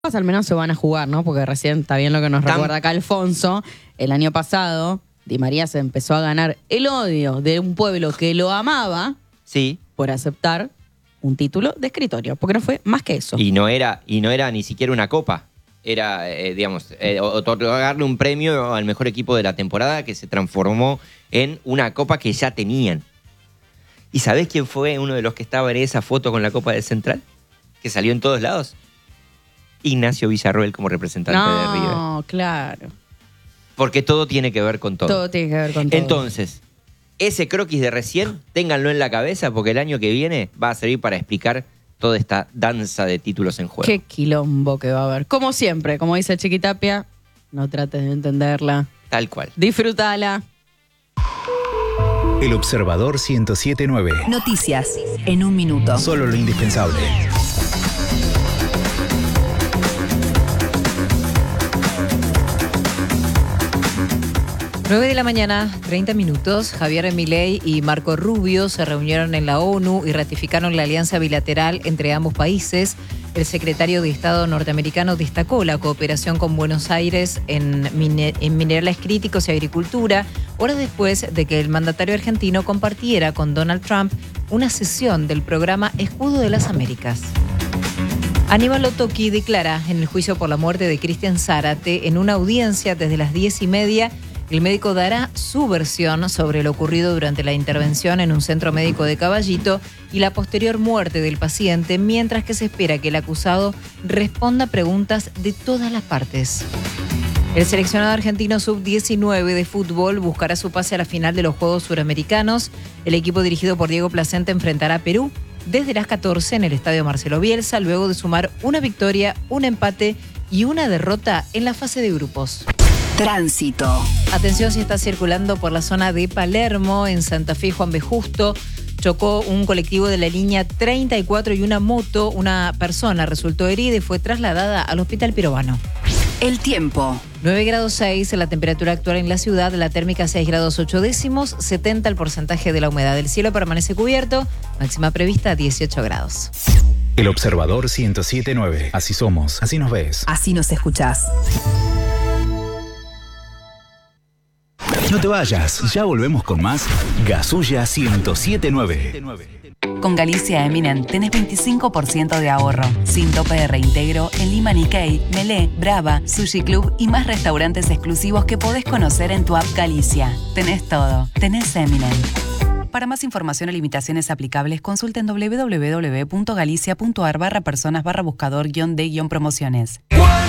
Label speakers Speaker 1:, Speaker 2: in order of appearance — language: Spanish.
Speaker 1: al menos se van a jugar, ¿no? Porque recién está bien lo que nos recuerda acá Alfonso. El año pasado, Di María se empezó a ganar el odio de un pueblo que lo amaba por aceptar un título de escritorio, porque no fue más que eso.
Speaker 2: Y no era ni siquiera una copa. Era, otorgarle un premio al mejor equipo de la temporada que se transformó en una copa que ya tenían. ¿Y sabés quién fue uno de los que estaba en esa foto con la Copa del Central? Que salió en todos lados. Ignacio Villarroel como representante de River.
Speaker 1: No, claro.
Speaker 2: Porque todo tiene que ver con todo.
Speaker 1: Todo tiene que ver con todo.
Speaker 2: Entonces, ese croquis de recién, ténganlo en la cabeza porque el año que viene va a servir para explicar toda esta danza de títulos en juego.
Speaker 1: Qué quilombo que va a haber. Como siempre, como dice Chiquitapia, no trates de entenderla.
Speaker 2: Tal cual.
Speaker 1: Disfrútala.
Speaker 3: El Observador 107.9.
Speaker 4: Noticias en un minuto.
Speaker 3: Solo lo indispensable.
Speaker 4: 9 de la mañana, 30 minutos. Javier Milei y Marco Rubio se reunieron en la ONU y ratificaron la alianza bilateral entre ambos países. El secretario de Estado norteamericano destacó la cooperación con Buenos Aires en minerales críticos y agricultura, horas después de que el mandatario argentino compartiera con Donald Trump una sesión del programa Escudo de las Américas. Aníbal Otoki declara en el juicio por la muerte de Cristian Zárate en una audiencia desde las 10:30. El médico dará su versión sobre lo ocurrido durante la intervención en un centro médico de Caballito y la posterior muerte del paciente, mientras que se espera que el acusado responda preguntas de todas las partes. El seleccionado argentino sub-19 de fútbol buscará su pase a la final de los Juegos Suramericanos. El equipo dirigido por Diego Placente enfrentará a Perú desde las 14 en el Estadio Marcelo Bielsa, luego de sumar una victoria, un empate y una derrota en la fase de grupos.
Speaker 5: Tránsito.
Speaker 4: Atención si está circulando por la zona de Palermo, en Santa Fe, Juan B. Justo. Chocó un colectivo de la línea 34 y una moto. Una persona resultó herida y fue trasladada al Hospital Pirovano.
Speaker 5: El tiempo.
Speaker 4: 9 grados 6 la temperatura actual en la ciudad, la térmica 6 grados 8 décimos, 70 el porcentaje de la humedad. El cielo permanece cubierto, máxima prevista 18 grados.
Speaker 3: El Observador 107.9. Así somos, así nos ves.
Speaker 5: Así nos escuchás.
Speaker 3: No te vayas, ya volvemos con más Gasulla 107.9.
Speaker 5: Con Galicia Eminent tenés 25% de ahorro, sin tope de reintegro en Lima Nikkei, Melé, Brava, Sushi Club y más restaurantes exclusivos que podés conocer en tu app Galicia. Tenés todo, tenés Eminent. Para más información o limitaciones aplicables, consulten www.galicia.ar/personas/buscador-de-promociones.